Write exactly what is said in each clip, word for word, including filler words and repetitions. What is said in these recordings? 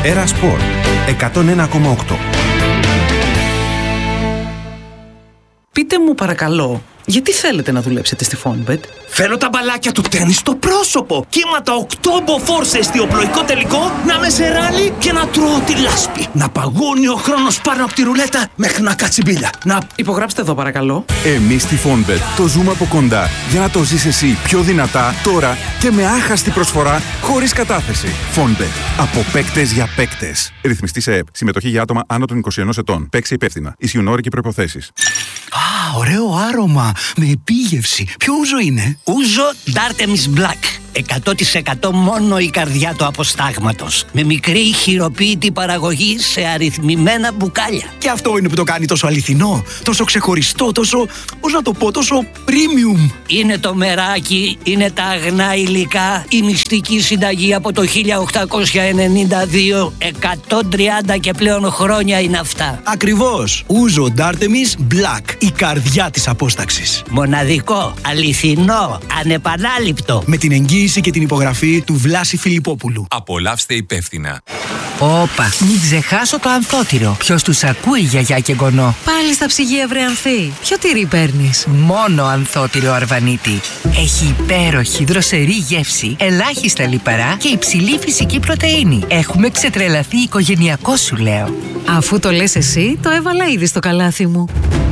Έρα Σπορ εκατόν ένα κόμμα οκτώ. Πείτε μου παρακαλώ, γιατί θέλετε να δουλέψετε στη Fonbet? Θέλω τα μπαλάκια του τέννις στο πρόσωπο. Κύματα οκτώ μποφόρ σε εστιοπλοϊκό τελικό, να με σε ράλι και να τρώω τη λάσπη. Να παγώνει ο χρόνος πάνω από τη ρουλέτα μέχρι να κάτσει μπίλια. Να... Υπογράψτε εδώ παρακαλώ. Εμείς στη Fonbet το ζούμε από κοντά για να το ζεις εσύ πιο δυνατά τώρα και με άχαστη προσφορά χωρίς κατάθεση. Fonbet. Από παίκτες για παίκτες. Ρυθμιστή σε ΕΠ. Συμμετοχή για άτομα άνω των είκοσι ενός ετών. Παίξε υπεύθυνα. Ισχύουν όροι και προϋποθέσεις. Α, ωραίο άρωμα. Με επίγευση. Ποιο ούζο είναι? Ούζο Dartemis Black. εκατό τοις εκατό μόνο η καρδιά του αποστάγματος. Με μικρή χειροποίητη παραγωγή σε αριθμημένα μπουκάλια. Και αυτό είναι που το κάνει τόσο αληθινό, τόσο ξεχωριστό, τόσο, πώς να το πω, τόσο premium. Είναι το μεράκι, είναι τα αγνά υλικά, η μυστική συνταγή από το χίλια οκτακόσια ενενήντα δύο, εκατόν τριάντα και πλέον χρόνια είναι αυτά. Ακριβώς. Ούζο Dartemis Black, η καρδιά της απόσταξης. Μοναδικό, αληθινό, ανεπανάληπτο. Με την εγγύηση και την υπογραφή του Βλάση Φιλιππόπουλου. Απολαύστε υπεύθυνα. Όπα, μην ξεχάσω το ανθότυρο. Ποιος τους ακούει, γιαγιά και γονό? Πάλι στα ψυγεία, βρε Ανθή. Ποιο τυρί παίρνεις? Μόνο ανθότυρο Αρβανίτη. Έχει υπέροχη δροσερή γεύση, ελάχιστα λιπαρά και υψηλή φυσική πρωτεΐνη. Έχουμε ξετρελαθεί οικογενειακό, σου λέω. Αφού το λες εσύ, το έβαλα ήδη στο καλάθι μου.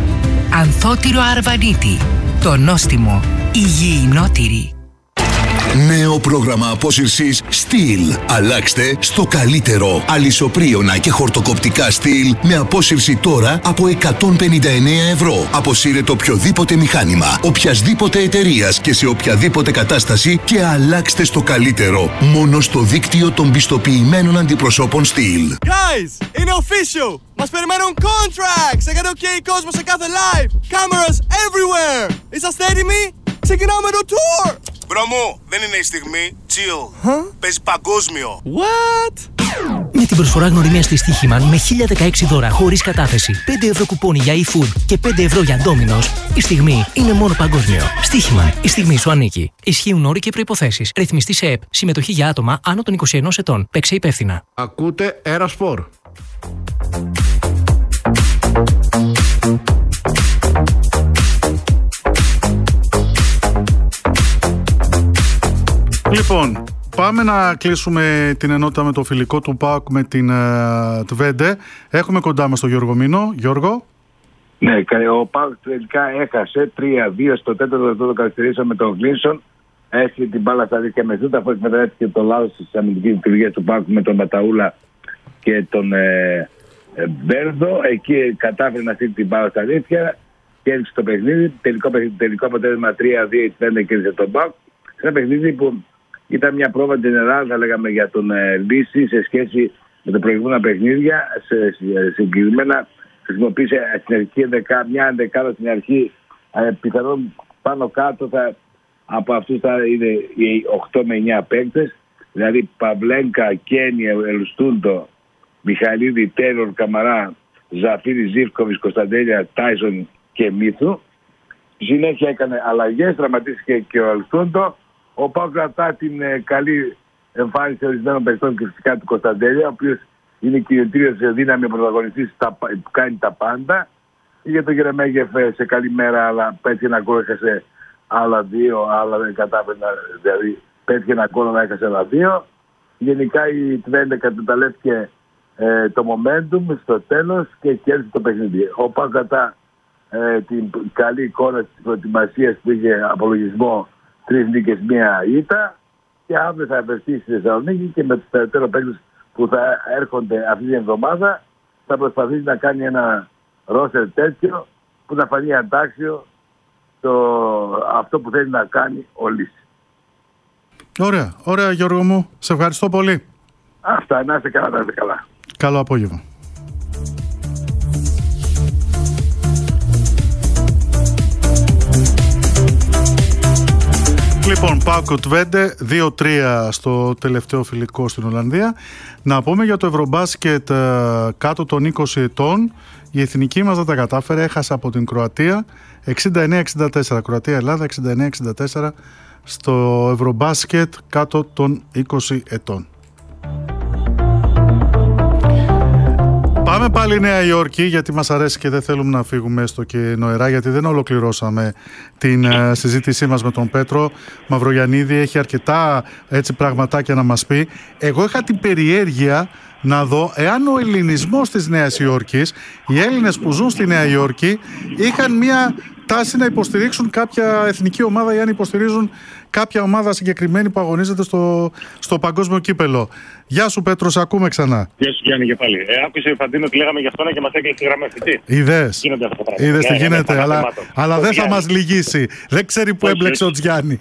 Ανθότυρο Αρβανίτη. Το νόστιμο. Υγιεινότυρη. Νέο πρόγραμμα απόσυρσης Steel. Αλλάξτε στο καλύτερο. Αλυσοπρίωνα και χορτοκοπτικά Steel με απόσυρση τώρα από εκατόν πενήντα εννέα ευρώ. Αποσύρετε οποιοδήποτε μηχάνημα, οποιασδήποτε εταιρείας και σε οποιαδήποτε κατάσταση και αλλάξτε στο καλύτερο. Μόνο στο δίκτυο των πιστοποιημένων αντιπροσώπων Steel. Guys, είναι official! Μας περιμένουν contracts! Έκανε ok κόσμο σε κάθε live! Cameras everywhere! Είσαστε έτοιμοι? Ξεκινάμε το tour! Μπρο μου, δεν είναι η στιγμή. Chill. Huh? Παίζει παγκόσμιο. What? Με την προσφορά γνωριμίας της Στοίχημαν με χίλια δεκαέξι δώρα χωρίς κατάθεση, πέντε ευρώ κουπόνι για e-food και πέντε ευρώ για Domino's, η στιγμή είναι μόνο παγκόσμιο. Στοίχημαν, η στιγμή σου ανήκει. Ισχύουν όροι και προϋποθέσεις. Ρυθμιστή σε ΕΠ. Συμμετοχή για άτομα άνω των είκοσι ενός ετών. Παίξε υπεύθυνα. Ακούτε Έρα Σπορ. Λοιπόν, πάμε να κλείσουμε την ενότητα με το φιλικό του ΠΑΟΚ με την uh, Τβέντε. Έχουμε κοντά μας τον Γιώργο Μήνο. Γιώργο. Ναι, ο ΠΑΟΚ τελικά έχασε τρία δύο στο τέταρτο λεπτό, το καθυστερήσαμε με τον Γκλίνσον. Έχει την μπάλα στα δίκτυα με ζούτα, αφού εκμεταλλεύτηκε το λάθος της αμυντικής λειτουργίας του ΠΑΟΚ με τον Ματαούλα και τον ε, ε, Μπέρδο. Εκεί κατάφερε να στείλει την μπάλα στα δίκτυα και έριξε το παιχνίδι. Τελικό, τελικό αποτέλεσμα τρία δύο, η Τβέντε κέρδισε τον ΠΑΟΚ. Σε ένα παιχνίδι που ήταν μια πρόβα general, θα λέγαμε, για τον ε, Λύση σε σχέση με τα προηγούμενα παιχνίδια. Σε, σε, συγκεκριμένα χρησιμοποίησε στην αρχή ενδεκά, μια ενδεκάδα στην αρχή, ε, πιθανόν πάνω κάτω θα, από αυτούς θα είναι οι οκτώ με εννέα παίκτες. Δηλαδή Παυλένκα, Κένι, Ελουστούντο, Μιχαλίδη, Τέιλορ, Καμαρά, Ζαφίρη, Ζίβκοβιτς, Κωνσταντέλια, Τάισον και Μίθου. Συνέχεια έκανε αλλαγές, τραυματίστηκε και ο Ελουστούντο. Ο ΠΑΟΚ κρατά την ε, καλή εμφάνιση ορισμένων παιχτών και φυσικά του Κωνσταντέλια, ο οποίος είναι κυριωτήριος σε δύναμη πρωταγωνιστής που κάνει τα πάντα. Για τον Γερεμέγεφ σε καλή μέρα, αλλά πέτυχε ένα γκολ, έχασε άλλα δύο, άλλα δεν κατάφερε, δηλαδή πέτυχε ένα γκολ, αλλά έχασε άλλα δύο. Γενικά η Τβέντε καταταλέθηκε ε, το momentum στο τέλος και κέρδισε το παιχνίδι. Ο ΠΑΟΚ κρατά ε, την καλή εικόνα της προετοιμασίας που είχε απολογισμό τρεις νίκες, μία ήττα, και αύριο θα βρεθεί στη Θεσσαλονίκη και με τους περαιτέρω παίκτες που θα έρχονται αυτή την εβδομάδα θα προσπαθήσει να κάνει ένα ρόστερ τέτοιο που να φανεί αντάξιο το, αυτό που θέλει να κάνει ο Λύση. Ωραία, ωραία Γιώργο μου, σε ευχαριστώ πολύ. Αυτά, να είστε καλά, να είστε καλά. Καλό απόγευμα. Λοιπόν, ΠΑΟΚ Τβέντε δύο τρία στο τελευταίο φιλικό στην Ολλανδία. Να πούμε για το Ευρωμπάσκετ ε, κάτω των είκοσι ετών. Η εθνική μας δεν τα κατάφερε, έχασε από την Κροατία εξήντα εννέα εξήντα τέσσερα. Κροατία-Ελλάδα εξήντα εννέα εξήντα τέσσερα στο Ευρωμπάσκετ κάτω των είκοσι ετών. Πάμε πάλι Νέα Υόρκη, γιατί μας αρέσει και δεν θέλουμε να φύγουμε έστω και νοερά, γιατί δεν ολοκληρώσαμε την uh, συζήτησή μας με τον Πέτρο Μαυρογιαννίδη. Έχει αρκετά έτσι πραγματάκια να μας πει. Εγώ είχα την περιέργεια να δω εάν ο ελληνισμός της Νέας Υόρκης, οι Έλληνες που ζουν στη Νέα Υόρκη, είχαν μια τάση να υποστηρίξουν κάποια εθνική ομάδα ή αν υποστηρίζουν κάποια ομάδα συγκεκριμένη που αγωνίζεται στο, στο παγκόσμιο κύπελο. Γεια σου Πέτρο, σε ακούμε ξανά. Γεια σου Γιάννη και πάλι. Ε, άκουσε ο Φαντίνο ότι λέγαμε για αυτόν και μας έκλεισε τις γραμμές, έτσι. Είδες, είδες τι γίνεται, ναι, αλλά, αλλά δεν θα μας λυγίσει. Δεν ξέρει που έμπλεξε ο Τζιάννη.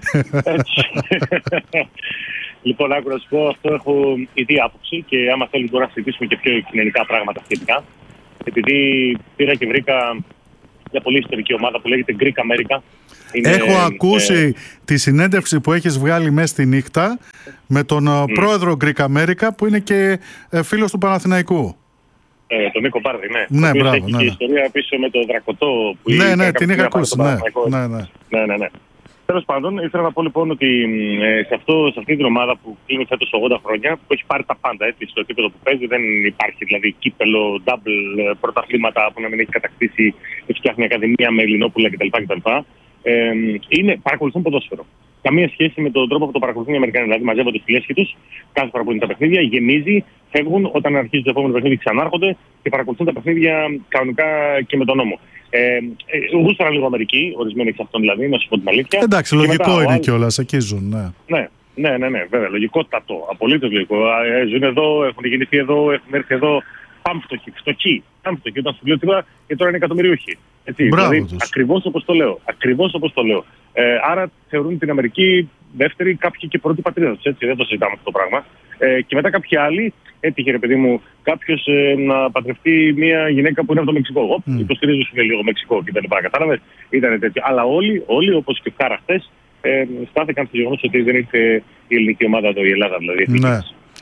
Λοιπόν, άκου να σου πω, αυτό έχω ήδη άποψη και άμα θέλει μπορούμε να συζητήσουμε και πιο κοινωνικά πράγματα σχετικά. Επειδή πήγα και βρήκα μια πολύ ιστορική ομάδα που λέγεται Greek America. Είναι, έχω ακούσει ε, τη συνέντευξη που έχεις βγάλει μέσα στη νύχτα με τον mm. πρόεδρο Greek America που είναι και ε, φίλος του Παναθηναϊκού. Ε, τον Νίκο Πάρδη, ναι. Ναι, μπράβο. Έχει ναι, και ναι. ιστορία πίσω με τον Δρακωτό που ναι, ναι, ναι, την είχα ακούσει. Ναι, ναι, ναι. ναι, ναι, ναι. Τέλος πάντων, ήθελα να πω λοιπόν ότι ε, σε, αυτό, σε αυτή την ομάδα που κλείνει φέτος ογδόντα χρόνια, που έχει πάρει τα πάντα έτσι, στο επίπεδο που παίζει, δεν υπάρχει δηλαδή κύπελο, double, πρωταθλήματα που να μην έχει κατακτήσει, φτιάχνει ακαδημία με Ελληνόπουλα κτλ. κτλ. Ε, είναι, παρακολουθούν ποδόσφαιρο. Καμία σχέση με τον τρόπο που το παρακολουθούν οι Αμερικανοί. Δηλαδή, μαζεύονται στη λέσχη τους, κάθε φορά που είναι τα παιχνίδια, γεμίζει, φεύγουν, όταν αρχίζει το επόμενο παιχνίδι ξανάρχονται και παρακολουθούν τα παιχνίδια κανονικά και με τον νόμο. Ε, ε, γούσταρα λίγο Αμερική, ορισμένοι εξ αυτών δηλαδή, να σου πω την αλήθεια. Εντάξει, λογικό μετά, είναι κιόλας, εκεί ζουν, ναι. Ναι, ναι, ναι, ναι, βέβαια, λογικότατο, απολύτως λογικό. Ε, ζουν εδώ, έχουν γεννηθεί εδώ, έχουν έρθει εδώ. Πάμπτωχοι, φτωχοί, πάμπτωχοι όταν σου λέω τίποτα και τώρα είναι εκατομμυριούχοι. Έτσι, δηλαδή, ακριβώς όπως το λέω. Ακριβώς όπως το λέω. Ε, άρα θεωρούν την Αμερική δεύτερη, κάποιοι και πρώτη πατρίδα τους. Έτσι, δεν το συζητάμε αυτό το πράγμα. Ε, και μετά κάποιοι άλλοι, έτυχε ρε παιδί μου, κάποιος ε, να παντρευτεί μια γυναίκα που είναι από το Μεξικό. Οπ, mm. υποστηρίζουν σου λίγο Μεξικό κτλ. Κατάλαβες. Ήταν τέτοιο. Αλλά όλοι, όλοι όπως και χάρα χτες, ε, στάθηκαν στο γεγονός ότι δεν ήρθε η ελληνική ομάδα εδώ, η Ελλάδα δηλαδή. Ναι.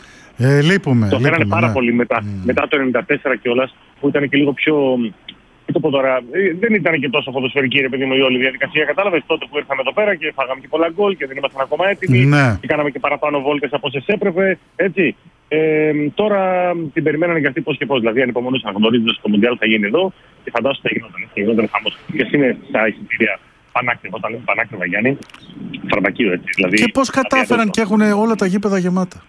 Ε, λείπουμε. Το φέρανε πάρα ναι. πολύ μετά, mm. μετά το ενενήντα τέσσερα κιόλας, που ήταν και λίγο πιο. Τι το πω τώρα, δεν ήταν και τόσο ποδοσφαιρική ρε παιδί μου η όλη διαδικασία. Κατάλαβες τότε που ήρθαμε εδώ πέρα και φάγαμε και πολλά γκολ και δεν ήμασταν ακόμα έτοιμοι. Ναι. Και κάναμε και παραπάνω βόλτες από όσες έπρεπε. Έτσι. Ε, τώρα την περιμένανε για αυτή πώς και πώς. Δηλαδή ανυπομονούσαν, γνωρίζοντας ότι το Μουντιάλ θα γίνει εδώ και φαντάζομαι ότι θα γινόταν. Θα γινόταν χαμός. Ποιες είναι στα εισιτήρια πανάκριβα, όταν λέμε πανάκριβα Γιάννη, φαρμακείο έτσι. Δηλαδή, και πώς κατάφεραν και έχουν όλα τα γήπεδα γεμάτα.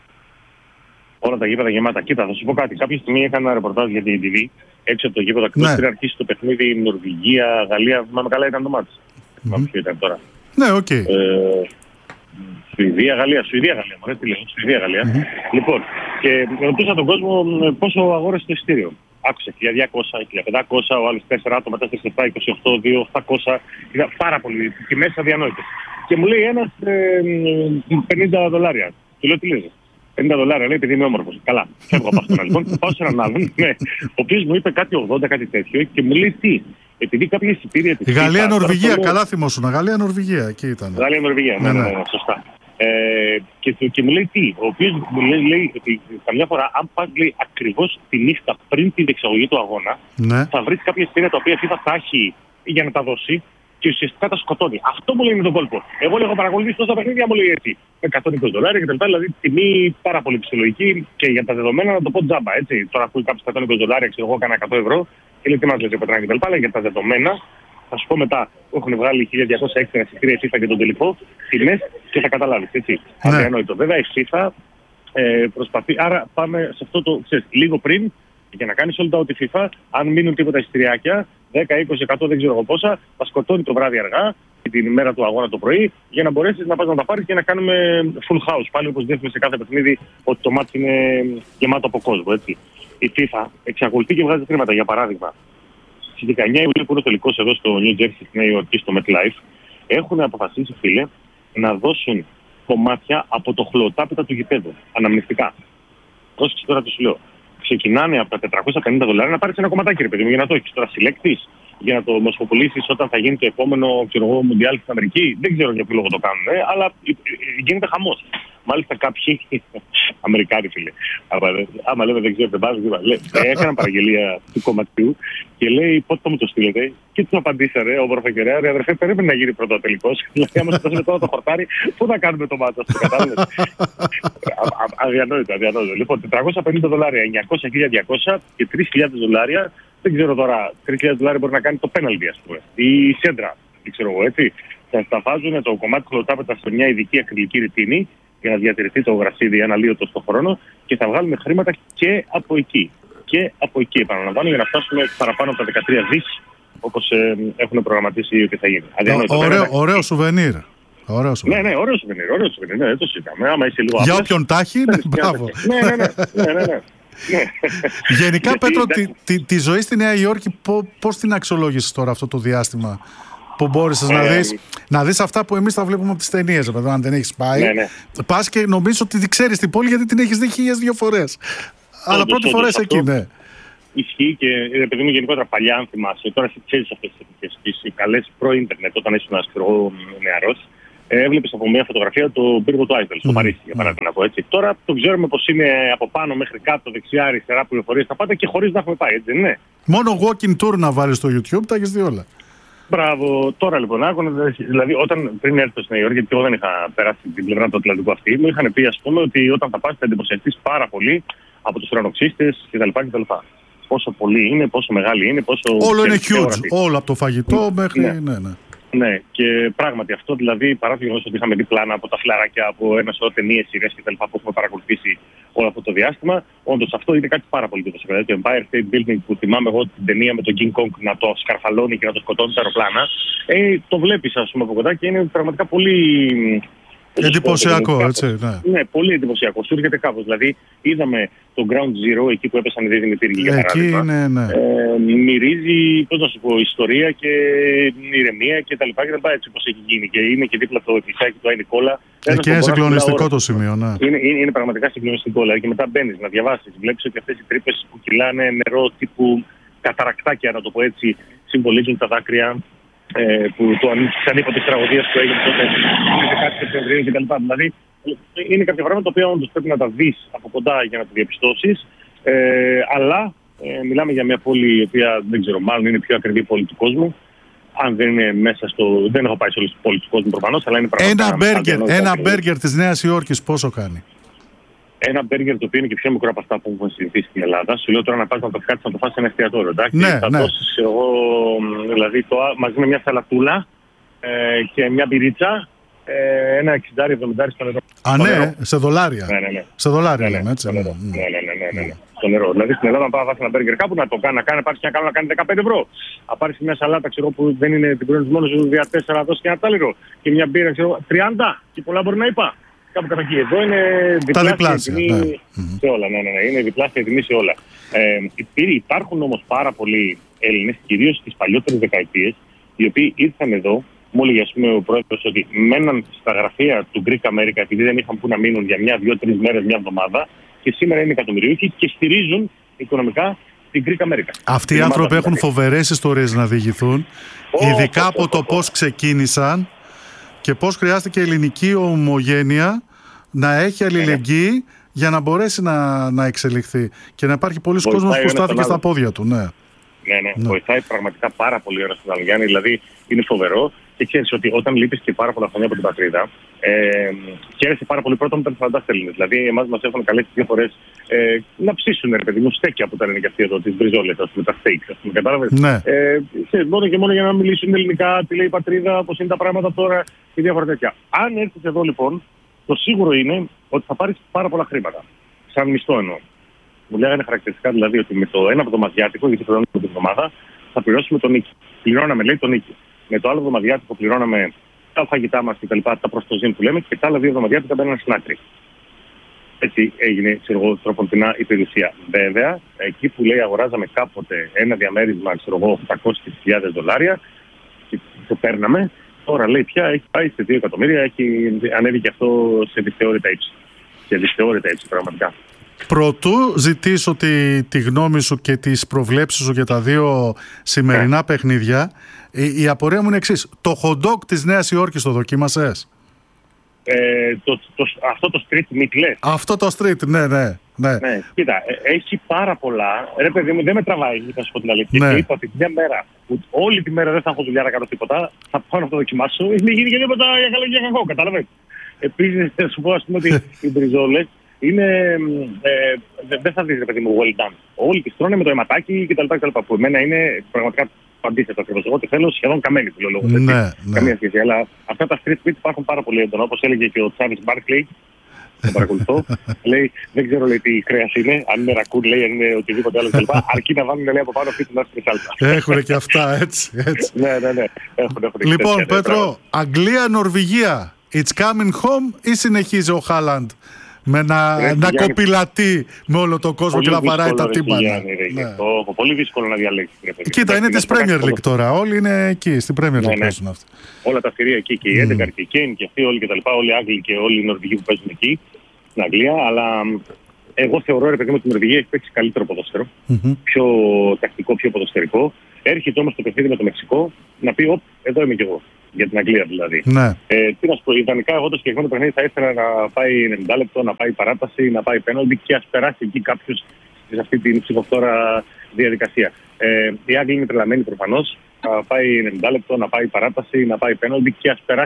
Όλα τα γήπεδα γεμάτα. Κοίτα, θα σου πω κάτι. Κάποια στιγμή έκανα ένα ρεπορτάζ για την τι βι έξω από το γήπεδο. Εκτός ναι. πριν αρχίσει το παιχνίδι Νορβηγία, Γαλλία. Θυμάμαι καλά, ήταν το μάτς. Θυμάμαι ποιο ήταν τώρα. Ναι, οκ. Okay. Ε, Σουηδία, Γαλλία. Σουηδία, Γαλλία. Μωρέ, τι λέω. Σουηδία, Γαλλία. Mm-hmm. Λοιπόν, και ρωτούσα τον κόσμο πόσο αγόρασε το εισιτήριο. Άκουσα χίλια διακόσια, χίλια πεντακόσια, ο άλλος τέσσερα άτομα, τέσσερα επτά, είκοσι οκτώ, δύο, οκτακόσια. Ήταν πάρα πολύ. Τιμές αδιανόητες. Και μου λέει ένας ε, πενήντα δολάρια. Του λέω τι λέει. πενήντα δολάρια λέει επειδή είμαι όμορφος. Καλά, φεύγω από αυτόν λοιπόν. Πάω σε έναν άλλον, ναι, ο οποίος μου είπε κάτι ογδόντα, κάτι τέτοιο και μου λέει τι. Επειδή κάποια εισιτήρια. Η Γαλλία-Νορβηγία, καλά θυμόσουνα. Γαλλία-Νορβηγία, εκεί ήταν. Γαλλία-Νορβηγία, ναι, ναι, ναι, ναι, σωστά. Ε, και, και μου λέει τι. Ο οποίος μου λέει, λέει ότι καμιά φορά, αν πας λέει ακριβώς τη νύχτα πριν την εξαγωγή του αγώνα, ναι. θα βρεις κάποια εισιτήρια τα οποία FIFA θα έχει για να τα δώσει. Και ουσιαστικά τα σκοτώνει. Αυτό μου λέει είναι τον κόλπο. Εγώ λέω: έχω παρακολουθήσει τόσα παιχνίδια, μου λέει έτσι. εκατόν είκοσι δολάρια κτλ. Δηλαδή τιμή πάρα πολύ ψυχολογική και για τα δεδομένα να το πω τζάμπα. Έτσι. Τώρα ακούει κάποιο εκατόν είκοσι δολάρια, ξέρω εγώ, έκανα εκατό ευρώ και λέει: τι μα λέει ο Πετράκη κτλ. Αλλά για τα δεδομένα, θα σου πω μετά, έχουν βγάλει χίλια διακόσια έξτρα εισιτήρια η FIFA και τον τελικό, τιμές και θα καταλάβει. Έτσι. Ναι. Αδιανόητο. Βέβαια η FIFA ε, προσπαθεί. Άρα πάμε σε αυτό το ξέρεις, λίγο πριν. Για να κάνει sold out η FIFA, αν μείνουν τίποτα εισιτηριάκια, δέκα, είκοσι, εκατό δεν ξέρω εγώ πόσα, θα σκοτώνει το βράδυ αργά, την ημέρα του αγώνα το πρωί, για να μπορέσει να πας να τα πάρει και να κάνουμε full house. Πάλι όπως δείχνουμε σε κάθε παιχνίδι ότι το μάτι είναι γεμάτο από κόσμο. Έτσι. Η FIFA εξακολουθεί και βγάζει χρήματα. Για παράδειγμα, στις δεκαεννιά Ιουλίου που είναι ο τελικός εδώ στο New Jersey, στη Νέα Υόρκη, στο MetLife, έχουν αποφασίσει, φίλε, να δώσουν κομμάτια από το χλωοτάπητα του γηπέδου. Αναμνηστικά. Πρόσεξε τώρα τι σου λέω. Ξεκινάνε από τα τετρακόσια πενήντα δολάρια να πάρεις ένα κομματάκι, ρε παιδί μου, για να το έχεις. Τώρα συλλέκτης, για να το μοσχοπολίσεις όταν θα γίνει το επόμενο Μουντιάλ στην Αμερική. Δεν ξέρω για ποιο λόγο το κάνουν, ε, αλλά γίνεται χαμός. Μάλιστα κάποιοι Αμερικάνοι φίλοι, άμα, άμα λέμε δεν ξέρω δεν πάζω, έκαναν παραγγελία του κομματιού και λέει πότε θα μου το στείλετε και του απαντήσανε ο Μορφεκερέα, ρε αδερφέ, περίμενε να γίνει πρώτο τελικός. Δηλαδή άμα σου δώσουμε τώρα το χορτάρι, πού θα κάνουμε το μάτσο αυτό, κατάλαβες. Αδιανόητο, αδιανόητο. Λοιπόν, τετρακόσια πενήντα δολάρια, εννιακόσια, χίλια διακόσια και τρεις χιλιάδες δολάρια. Δεν ξέρω τώρα, τρεις χιλιάδες δολάρια μπορεί να κάνει το πέναλτι, ας πούμε. Η σέντρα, δεν ξέρω εγώ έτσι. Θα τα βάζουν το κομμάτι του χλωτάπετα σε μια ειδική ακριλική ρητίνη για να διατηρηθεί το γρασίδι αναλύωτο στον χρόνο και θα βγάλουμε χρήματα και από εκεί. Και από εκεί, επαναλαμβάνω, για να φτάσουμε παραπάνω από τα δεκατρία δισεκατομμύρια όπως ε, έχουν προγραμματίσει ότι θα γίνει. Ωραίο, ωραίο σουβενίρ. Ωραίο ναι, ναι, ωραίο σουβενίρ. Ωραίο σουβενίρ. Ναι, το συζητάμε. Άμα είσαι λίγο για όποιον τάχει, ναι, μπράβο. Ναι, ναι, ναι. ναι, ναι, ναι. Γενικά, Πέτρο, τη, τη, τη ζωή στη Νέα Υόρκη, πώς την αξιολόγησες τώρα αυτό το διάστημα που μπόρεσες ε, να δεις, να δεις αυτά που εμείς τα βλέπουμε από τις ταινίες, βέβαια, αν δεν έχεις πάει. Ναι, ναι. Πας και νομίζεις ότι ξέρεις την πόλη γιατί την έχεις δει χίλιες δύο φορές. Αλλά πρώτη φορά είσαι εκεί, ναι. Ισχύει και επειδή μου γενικότερα παλιά, αν θυμάσαι, τώρα ξέρεις αυτές τις τις καλές προ-ίντερνετ, όταν ήσουν ένας νεαρός, έβλεπες από μια φωτογραφία το πύργο του Άιφελ στο Παρίσι, για παράδειγμα να πω έτσι. Τώρα το ξέρουμε πως είναι από πάνω μέχρι κάτω, δεξιά, αριστερά, πληροφορίες τα πάντα και χωρίς να έχουμε πάει, έτσι δεν είναι. Μόνο walking tour να βάλεις στο YouTube, τα έχεις δει όλα. Μπράβο, τώρα λοιπόν, άκουγα, δηλαδή όταν πριν έρθω στη Νέα Υόρκη, γιατί εγώ δεν είχα περάσει την πλευρά του Ατλαντικού αυτή, μου είχαν πει, ας πούμε, ότι όταν θα πας θα εντυπωσιαστείς πάρα πολύ από τους ουρανοξύστες κτλ. Πόσο πολύ είναι, πόσο μεγάλη είναι, πόσο. Όλο είναι huge. Όλο από το φαγητό μέχρι. Ναι. Ναι, ναι. ναι, και πράγματι αυτό δηλαδή παρά το γεγονός ότι είχαμε δει πλάνα από τα φλαράκια, από ένα σωρό ταινίες, σειρές κτλ. Που έχουμε παρακολουθήσει όλο αυτό το διάστημα, όντως αυτό είναι κάτι πάρα πολύ εντυπωσιακό. Το Empire State Building που θυμάμαι εγώ την ταινία με τον King Kong να το σκαρφαλώνει και να το σκοτώνει τα αεροπλάνα, ε, το βλέπεις ας πούμε από κοντά και είναι πραγματικά πολύ. Εντυπωσιακό, έτσι. Ναι. ναι, πολύ εντυπωσιακό. Σου έρχεται κάπως. Δηλαδή, είδαμε το Ground Zero εκεί που έπεσαν οι δίδυμοι πύργοι για παράδειγμα. Εκεί, ναι, ναι. Ε, μυρίζει, πώς να σου πω, ιστορία και ηρεμία κτλ. Έτσι όπως έχει γίνει. Και είναι και δίπλα το εκκλησιάκι του Άι Νικόλα. Εκεί είναι συγκλονιστικό το σημείο, ναι. Είναι, είναι, είναι πραγματικά συγκλονιστικό. Δηλαδή, και μετά μπαίνεις να διαβάσεις. Βλέπεις ότι αυτές οι τρύπες που κυλάνε νερό τύπου καταρακτάκια, να το πω έτσι, συμβολίζουν τα δάκρυα. Ε, που το ανήκω της τραγωδίας που έγινε τότε είκοσι Σεπτεμβρίου κτλ. Δηλαδή είναι κάποια πράγματα τα οποία όντως πρέπει να τα δεις από κοντά για να τα διαπιστώσεις. Ε, αλλά ε, μιλάμε για μια πόλη η οποία δεν ξέρω, μάλλον είναι η πιο ακριβή πόλη του κόσμου. Αν δεν είναι μέσα στο. Δεν έχω πάει σε όλες τις πόλεις του κόσμου προφανώς, αλλά είναι πραγματικά. Ένα μπέργκερ, ένα μπέργκερ της Νέας Υόρκης πόσο κάνει? Ένα μπέργκερ το οποίο είναι και πιο μικρό από αυτά που έχουμε συνηθίσει στην Ελλάδα. Σου λέω τώρα να πας να το κάτσεις να το φας σε ένα εστιατόριο. Εντάξει, ναι, θα ναι. δώσεις εγώ δηλαδή το, μαζί με μια σαλατούλα ε, και μια μπυρίτσα, ε, ένα εξήντα εβδομήντα στο νερό. Α, ναι, νερό. Σε δολάρια. Ναι, ναι, ναι. Σε δολάρια ναι, λέμε, ναι, έτσι. Ναι, ναι, ναι, ναι, ναι, ναι. Στο νερό. Δηλαδή στην Ελλάδα, να πάω να φας ένα μπέργκερ κάπου να το κάνει, να κάνει, πάρεις και να κάνει, να κάνει δεκαπέντε ευρώ. Να πάρεις μια σαλάτα, ξέρω που δεν είναι την πρώτη μόνο σου δια τέσσερα, να δώσεις και ένα τάλιρο. Και μια μπύρα, ξέρω τριάντα και πολλά μπορεί να είπα. Κάπου κατά εκεί. Εδώ είναι διπλάσια τιμή ναι. σε όλα. Ναι, ναι, ναι. Είναι διπλάσια τιμή σε όλα. Ε, υπάρχουν όμως πάρα πολλοί Έλληνες, κυρίως στις παλιότερες δεκαετίες, οι οποίοι ήρθαν εδώ. Μου έλεγε ας πούμε ο πρόεδρος ότι μέναν στα γραφεία του Greek America επειδή δεν είχαν που να μείνουν για μια, δύο, τρεις μέρες, μια εβδομάδα και σήμερα είναι εκατομμυριούχοι και στηρίζουν οικονομικά την Greek America. Αυτοί οι άνθρωποι έχουν φοβερές ιστορίες να διηγηθούν, oh, ειδικά oh, από oh, το oh, πώς oh. ξεκίνησαν. Και πώς χρειάστηκε η ελληνική ομογένεια να έχει αλληλεγγύη ναι, ναι. για να μπορέσει να, να εξελιχθεί. Και να υπάρχει πολλοί κόσμος που στάθηκε στα πόδια του. Ναι, ναι, ναι. ναι. Βοηθάει πραγματικά πάρα πολύ ο ένας τον άλλο. Γιάννη, δηλαδή είναι φοβερό. Και ξέρεις ότι όταν λείπεις και πάρα πολλά χρόνια από την πατρίδα, ε, χαίρεσαι πάρα πολύ πρώτα με τα φαντάστα Έλληνες. Δηλαδή, εμάς μας έχουν καλέσει δύο φορές ε, να ψήσουν, ρε παιδί μου, στέκια που τα λένε και αυτοί εδώ, τις μπριζόλες, ας πούμε, τα steaks, ας πούμε, κατάλαβες. Ναι. Ε, ξέρεις, μόνο και μόνο για να μιλήσουν ελληνικά, τι λέει η πατρίδα, πώς είναι τα πράγματα τώρα και διάφορα τέτοια. Αν έρθεις εδώ λοιπόν, το σίγουρο είναι ότι θα πάρεις πάρα πολλά χρήματα. Σαν μισθό εννοώ. Μου λέγανε χαρακτηριστικά δηλαδή ότι με το ένα εβδομαδιάτικο, γιατί πληρώνουμε την εβδομάδα, θα πληρώσουμε τον νίκη. Πληρώναμε, λέει, τον νίκη. Με το άλλο εβδομαδιάτικο πληρώναμε τα φαγητά μας και τα λοιπά, τα προστοζήν που λέμε, και τα άλλα δύο εβδομαδιάτικα μπαίνουν στην άκρη. Έτσι έγινε, ξέρω εγώ, τροποντινά η περιουσία. Βέβαια, εκεί που λέει αγοράζαμε κάποτε ένα διαμέρισμα, ξέρω εγώ, οκτακόσιες χιλιάδες δολάρια, και το παίρναμε, τώρα λέει πια έχει πάει σε δύο εκατομμύρια, έχει ανέβει και αυτό σε δυσθεώρητα ύψη. Σε δυσθεώρητα ύψη, πραγματικά. Προτού ζητήσω τη, τη γνώμη σου και τις προβλέψεις σου για τα δύο σημερινά yeah. παιχνίδια, η, η απορία μου είναι εξής. Το hot dog της Νέας Υόρκης το δοκίμασες? Ε, το, το, αυτό το street meat λες? Αυτό το street, ναι, ναι. Ναι. ναι. Κοίτα, ε, έχει πάρα πολλά. Ρε παιδί μου, δεν με τραβάει, θα σου πω την αλήθεια. Ναι. Και είπα ότι μια μέρα που όλη τη μέρα δεν θα έχω δουλειά να κάνω τίποτα, θα πάω να το δοκιμάσω. Είναι γίνει και τίποτα για καλό και για κακό, κατάλαβες. Επίσης, θα σου πω ας πούμε ότι οι μπριζόλες είναι. Ε, δεν θα δεις, ρε παιδί μου, well done. Όλοι τις τρώνε με το αιματάκι κτλ. Που εμένα είναι πραγματικά αντίθετο ακριβώς. Εγώ τη θέλω σχεδόν καμένη που λέω λόγω. Ναι, ναι. Καμία σχέση. Αλλά αυτά τα street food υπάρχουν πάρα πολύ έντονα. Όπως έλεγε και ο Τσάβις Μπάρκλεϊ. Το παρακολουθώ. Λέει, δεν ξέρω λέει, τι κρέας είναι, αν είναι ρακούν, λέει, αν είναι οτιδήποτε άλλο κλπ. Αρκεί να βάλουν λέει, από πάνω αυτή την άσπρη σάλτσα. Έχουν και αυτά, έτσι. έτσι. ναι, ναι, ναι. Έχουν, έχουν λοιπόν, τέτοια, Πέτρο, Αγγλία-Νορβηγία. It's coming home ή συνεχίζει ο Χάλαντ με να, Ρε, να Γιάννη, κοπηλατεί με όλο τον κόσμο και να βαράει τα τύμπανα? Ναι. Πολύ δύσκολο να διαλέξει. Κοίτα, είναι της Premier League τώρα. Όλοι είναι εκεί, στην Premier League. Ναι, ναι. Όλα τα θηρία εκεί και οι έντεκα και οι Κέιν και αυτοί όλοι και τα λοιπά. Όλοι οι Άγγλοι και όλοι οι Νορβηγοί που παίζουν εκεί στην Αγγλία. Αλλά εγώ θεωρώ ρε παιδί μου ότι η Νορβηγία έχει παίξει καλύτερο ποδόσφαιρο. Mm-hmm. Πιο τακτικό, πιο ποδοσφαιρικό. Έρχεται όμως το παιχνίδι με το Μεξικό να πει: Οπ, εδώ είμαι κι εγώ. Για την Αγγλία δηλαδή. Ναι. Ε, τι να σου πω, ιδανικά εγώ το συγκεκριμένο παιχνίδι θα ήθελα να πάει ενενήντα λεπτό, να πάει παράταση, να πάει πέναλτι και ας περάσει εκεί κάποιος σε αυτή την ψηφοφόρα διαδικασία. Ε, οι Άγγλοι είναι τρελαμένοι προφανώς. Θα πάει ενενήντα λεπτό, να πάει παράταση, να πάει πέναλτι και ας περάσει